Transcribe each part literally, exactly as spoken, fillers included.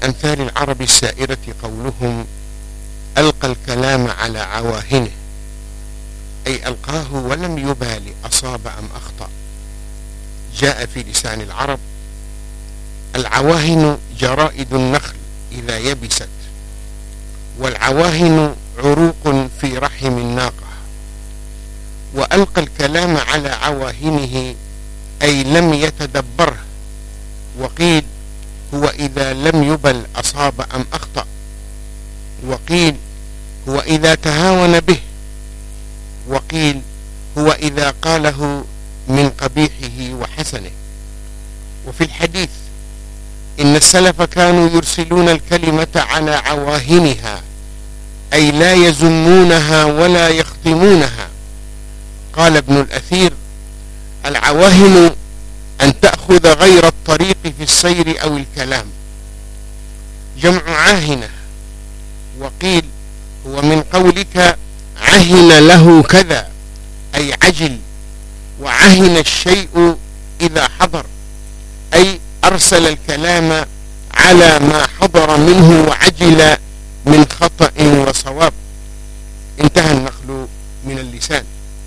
أمثال العرب السائرة قولهم ألقى الكلام على عواهنه، أي ألقاه ولم يبال أصاب أم أخطأ. جاء في لسان العرب: العواهن جرائد النخل إذا يبست، والعواهن عروق في رحم الناقة. وألقى الكلام على عواهنه أي لم يتدبره. وقيل هو إذا لم يبل أصاب أم أخطأ، وقيل هو إذا تهاون به، وقيل هو إذا قاله من قبيحه وحسنه. وفي الحديث إن السلف كانوا يرسلون الكلمة على عواهنها، أي لا يزمونها ولا يخدمونها. قال ابن الأثير: العواهن أن تأخذ غير الطريق في السير أو الكلام، جمع عاهنة. وقيل هو من قولك عهن له كذا، أي عجل. وعهن الشيء إذا حضر، أي أرسل الكلام على ما حضر منه وعجل من خطأ وصواب. انتهى النقل من اللسان.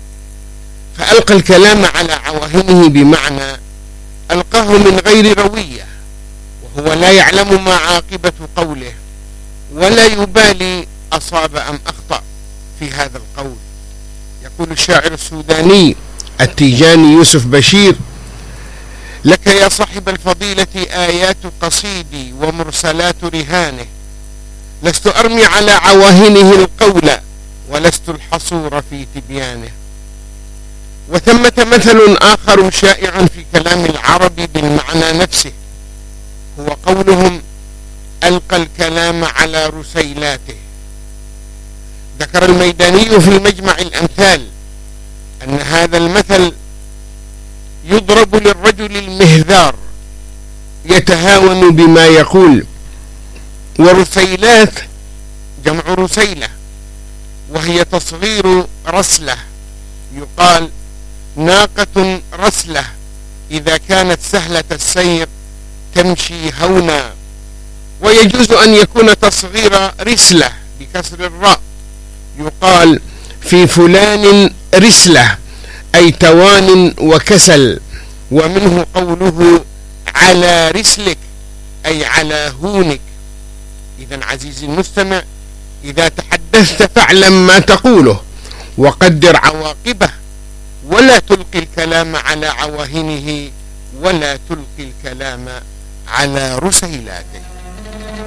فألقى الكلام على عواهنه بمعنى ألقاه من غير روية، وهو لا يعلم ما عاقبة قوله، ولا يبالي أصاب أم أخطأ في هذا القول. يقول الشاعر السوداني التيجاني يوسف بشير: لك يا صاحب الفضيلة آيات قصيدي ومرسلات رهانه، لست أرمي على عواهنه القول، ولست الحصور في تبيانه. وثمة مثل آخر شائع في كلام العرب بالمعنى نفسه، هو قولهم ألقى الكلام على رسيلاته. ذكر الميداني في مجمع الأمثال أن هذا المثل يضرب للرجل المهذار يتهاون بما يقول. ورسيلات جمع رسيلة، وهي تصغير رسلة. يقال ناقة رسلة إذا كانت سهلة السير تمشي هونا. ويجوز أن يكون تصغير رسلة بكسر الراء. يقال في فلان رسلة، أي توان وكسل. ومنه قوله على رسلك، أي على هونك. إذن عزيزي المستمع، إذا تحدثت فاعلم ما تقوله وقدر عواقبه، ولا تلقي الكلام على عواهنه، ولا تلقي الكلام على رسيلاته.